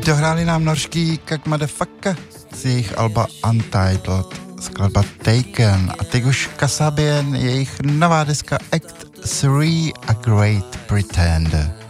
Dohráli nám norský Kak Motherfucker z jejich alba Untitled, skladba Taken a teď už Kasabian, jejich nová deska Act 3 A Great Pretender.